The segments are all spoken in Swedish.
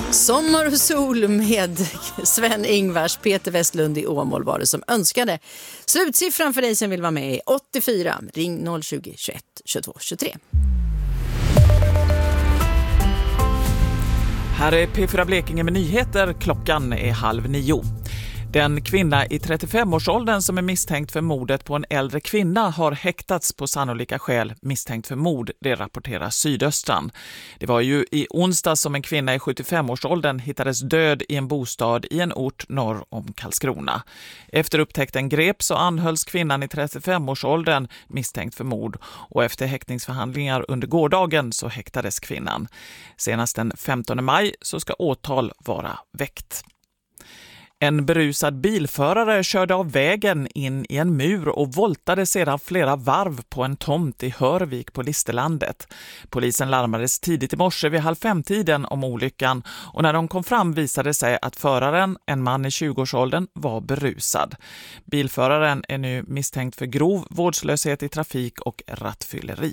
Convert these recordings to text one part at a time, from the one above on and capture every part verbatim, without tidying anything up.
Sommar och sol med Sven-Ingvars. Peter Westlund i Åmål var det som önskade. Slutsiffran för dig som vill vara med är åttiofyra. Ring noll tjugo, tjugoett, tjugotvå, tjugotre. Här är P fyra Blekinge med nyheter. Klockan är halv nio. Den kvinna i trettiofem-årsåldern som är misstänkt för mordet på en äldre kvinna har häktats på sannolika skäl misstänkt för mord, det rapporterar Sydöstran. Det var ju i onsdag som en kvinna i sjuttiofem-årsåldern hittades död i en bostad i en ort norr om Karlskrona. Efter upptäckten greps och anhölls kvinnan i trettiofem-årsåldern misstänkt för mord och efter häktningsförhandlingar under gårdagen så häktades kvinnan. Senast den femtonde maj så ska åtal vara väckt. En berusad bilförare körde av vägen in i en mur och voltade sedan flera varv på en tomt i Hörvik på Listerlandet. Polisen larmades tidigt i morse vid halv fem-tiden om olyckan och när de kom fram visade sig att föraren, en man i tjugoårsåldern, var berusad. Bilföraren är nu misstänkt för grov vårdslöshet i trafik och rattfylleri.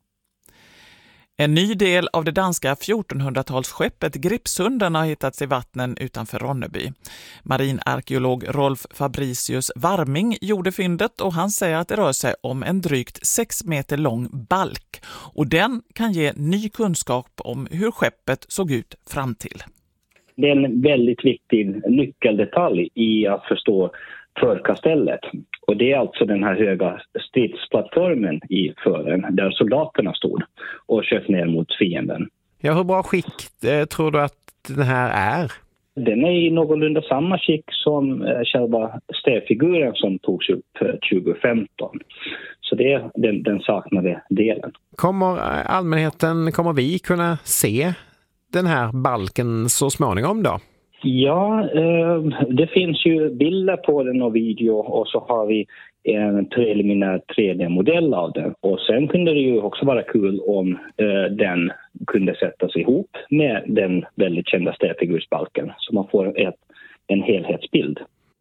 En ny del av det danska fjortonhundratalsskeppet Gripsunden har hittats i vattnen utanför Ronneby. Marinarkeolog Rolf Fabricius Warming gjorde fyndet och han säger att det rör sig om en drygt sex meter lång balk. Och den kan ge ny kunskap om hur skeppet såg ut fram till. Det är en väldigt viktig nyckeldetalj i att förstå förkastellet. Och det är alltså den här höga stridsplattformen i fören där soldaterna stod och sköt ner mot fienden. Ja, hur bra skick eh, tror du att den här är? Den är i någorlunda samma skick som eh, själva städfiguren som togs upp tjugo femton. Så det är den, den saknade delen. Kommer allmänheten, kommer vi kunna se den här balken så småningom då? Ja, eh, det finns ju bilder på den och video och så har vi en preliminär tre D-modell av den. Och sen kunde det ju också vara kul om eh, den kunde sättas ihop med den väldigt kända städfigursbalken så man får ett, en helhetsbild.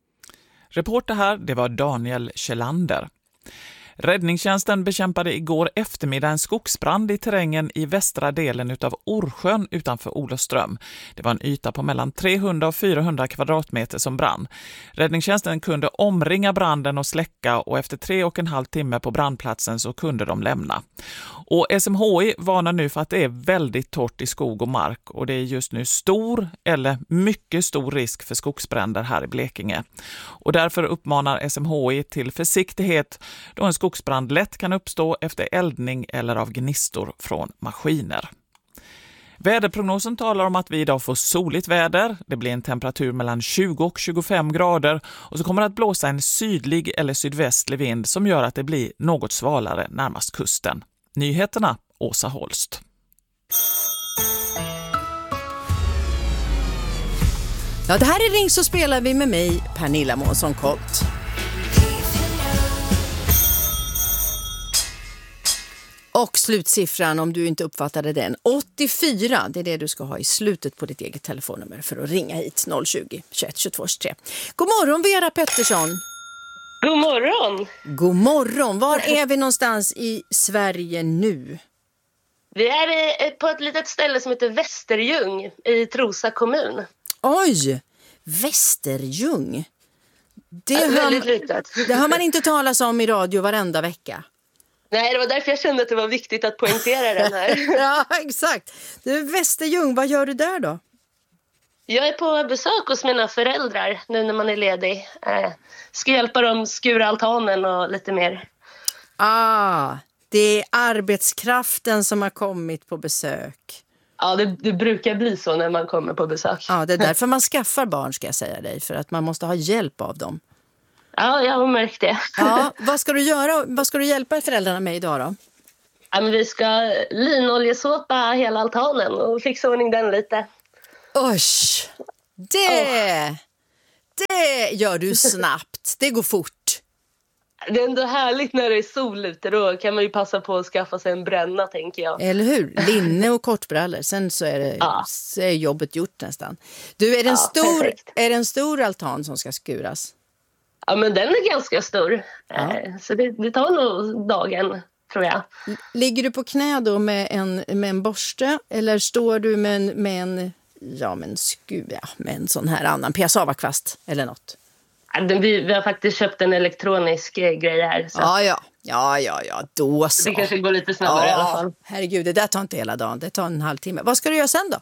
Reporter här, det var Daniel Kjellander. Räddningstjänsten bekämpade igår eftermiddag en skogsbrand i terrängen i västra delen utav Orsjön utanför Olofström. Det var en yta på mellan trehundra och fyrahundra kvadratmeter som brann. Räddningstjänsten kunde omringa branden och släcka och efter tre och en halv timme på brandplatsen så kunde de lämna. Och S M H I varnar nu för att det är väldigt torrt i skog och mark och det är just nu stor eller mycket stor risk för skogsbränder här i Blekinge. Och därför uppmanar S M H I till försiktighet då en skogsbrand lätt kan uppstå efter eldning eller av gnistor från maskiner. Väderprognosen talar om att vi idag får soligt väder. Det blir en temperatur mellan tjugo och tjugofem grader och så kommer det att blåsa en sydlig eller sydvästlig vind som gör att det blir något svalare närmast kusten. Nyheterna, Åsa Holst. Ja, det här är Ring så spelar vi med mig, Pernilla Månsson-Colt. Och slutsiffran, om du inte uppfattade den, åttiofyra. Det är det du ska ha i slutet på ditt eget telefonnummer för att ringa hit noll tjugo, tjugoett, tjugotvå, tjugotre. God morgon Vera Pettersson. God morgon. God morgon. Var är vi någonstans i Sverige nu? Vi är på ett litet ställe som heter Västerljung i Trosa kommun. Oj, Västerljung. Det, är hör, väldigt litet. Det hör man inte talas om i radio varenda vecka. Nej, det var därför jag kände att det var viktigt att poängtera den här. Ja, exakt. Du, Västerljung, vad gör du där då? Jag är på besök hos mina föräldrar nu när man är ledig. Eh, ska hjälpa dem skura altanen och lite mer. Ah, det är arbetskraften som har kommit på besök. Ja, det, det brukar bli så när man kommer på besök. Ja, det är därför man skaffar barn, ska jag säga dig. För att man måste ha hjälp av dem. Ja, jag har märkt det. Ja, vad ska du göra? Vad ska du hjälpa föräldrarna med idag då? Ja, men vi ska linoljesåpa hela altanen och fixa ordning den lite. Usch, det, oh. det gör du snabbt. Det går fort. Det är ändå härligt när det är sol ute. Då kan man ju passa på att skaffa sig en bränna, tänker jag. Eller hur? Linne och kortbrallor. Sen så är, det, ja. så är jobbet gjort nästan. Du, är det, en ja, stor, är det en stor altan som ska skuras? Ja, men den är ganska stor. Ja. Så det, det tar nog dagen, tror jag. Ligger du på knä då med en, med en borste? Eller står du med en, med en ja men sku, ja, med en sån här annan piassavakvast eller något. Vi, vi har faktiskt köpt en elektronisk eh, grej här. Så. Ja, ja, ja, ja, ja, då så. Det kanske går lite snabbare ja, i alla fall. Herregud, det där tar inte hela dagen, det tar en halvtimme. Vad ska du göra sen då?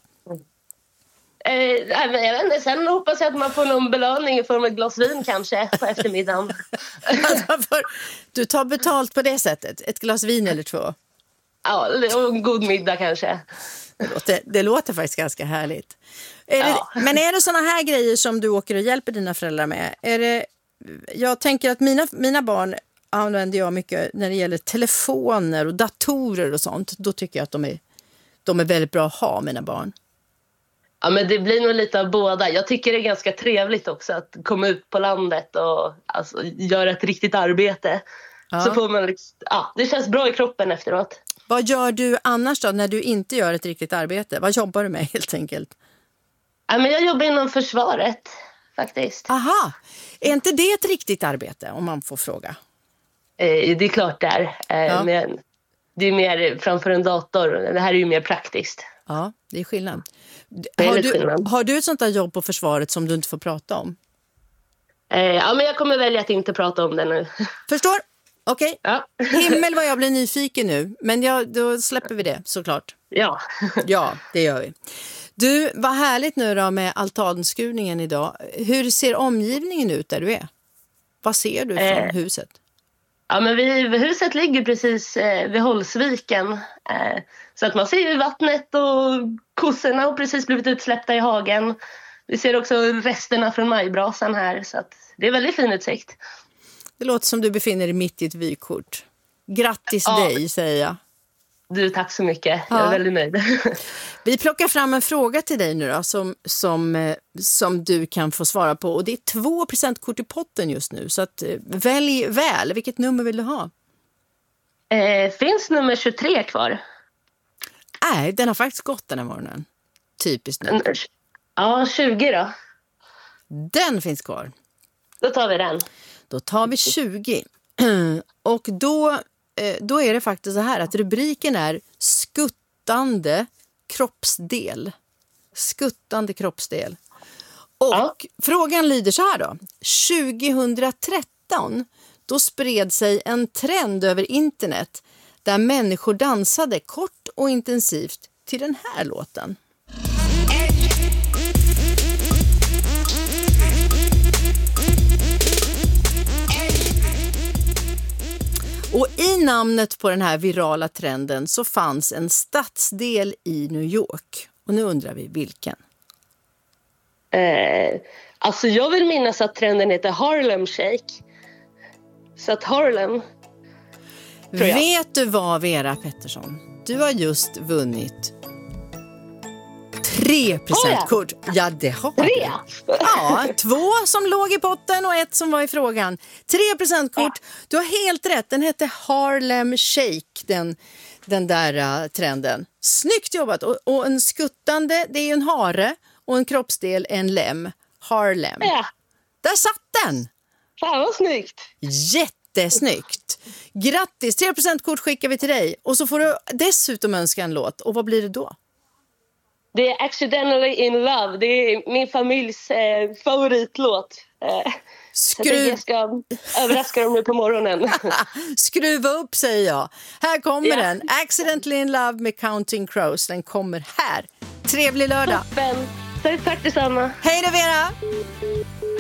Eh, jag vet inte, sen hoppas jag att man får någon belöning i form av ett glas vin kanske på eftermiddagen. Du tar betalt på det sättet, ett glas vin eller två? Ja, och en god middag kanske. Det låter, det låter faktiskt ganska härligt. Är Ja. det, men är det såna här grejer som du åker och hjälper dina föräldrar med? Är det, jag tänker att mina, mina barn använder jag mycket när det gäller telefoner och datorer och sånt. Då tycker jag att de är, de är väldigt bra att ha, mina barn. Ja, men det blir nog lite av båda. Jag tycker det är ganska trevligt också att komma ut på landet och alltså, göra ett riktigt arbete. Ja. Så får man liksom, ja, det känns bra i kroppen efteråt. Vad gör du annars då när du inte gör ett riktigt arbete? Vad jobbar du med helt enkelt? Ja, men jag jobbar inom försvaret faktiskt. Aha, är inte det ett riktigt arbete om man får fråga? Eh, det är klart det är. Eh, Ja. Men det är mer framför en dator. Det här är ju mer praktiskt. Ja, det är skillnad. Det är Har lite du, skillnad. har du ett sånt där jobb på försvaret som du inte får prata om? Eh, ja, men jag kommer välja att inte prata om det nu. Förstår? Okej. Ja. Himmel vad jag blir nyfiken nu. Men ja, då släpper vi det såklart. Ja. Ja, det gör vi. Du, vad härligt nu då med altanskurningen idag. Hur ser omgivningen ut där du är? Vad ser du från Eh. huset? Ja, men vi, huset ligger precis eh, vid Hållsviken. Eh, så att man ser ju vattnet och kossorna har precis blivit utsläppta i hagen. Vi ser också resterna från majbrasan här. Så att det är väldigt fin utsikt. Det låter som du befinner dig mitt i ett vykort. Grattis Ja. dig, säger jag. Du, tack så mycket. Jag Ja. är väldigt nöjd. Vi plockar fram en fråga till dig nu då, som, som, eh, som du kan få svara på. Och det är två presentkort i potten just nu. Så att, eh, välj väl. Vilket nummer vill du ha? eh, finns nummer tjugotre kvar? Nej, den har faktiskt gått den här morgonen. Typiskt nu. Ja, tjugo då. Den finns kvar. Då tar vi den. Då tar vi tjugo. Och då, eh, då är det faktiskt så här att rubriken är skuttande kroppsdel. Skuttande kroppsdel. Och Ja. frågan lyder så här då. tjugohundratretton då spred sig en trend över internet där människor dansade kort och intensivt till den här låten. Och i namnet på den här virala trenden så fanns en stadsdel i New York. Och nu undrar vi vilken. Eh, alltså jag vill minnas att trenden heter Harlem Shake. Så att Harlem, tror jag. Vet du vad, Vera Pettersson? Du har just vunnit tre presentkort. Ja, det har du. Tre! Ja, två som låg i potten och ett som var i frågan. Tre presentkort. Du har helt rätt. Den hette Harlem Shake, den, den där uh, trenden. Snyggt jobbat. Och, och en skuttande, det är ju en hare. Och en kroppsdel, en lem. Harlem. Ja, Där satt den! fan vad snyggt. Jättesnyggt. Grattis, tre presentkort skickar vi till dig. Och så får du dessutom önska en låt. Och vad blir det då? Det är Accidentally in Love. Det är min familjs eh, favoritlåt. Eh, så jag tänker Skruv... jag ska överraska dem nu på morgonen. Skruva upp, säger jag. Här kommer Ja. den. Accidentally in Love med Counting Crows. Den kommer här. Trevlig lördag. Toppen. Tack detsamma. Hej då, Vera!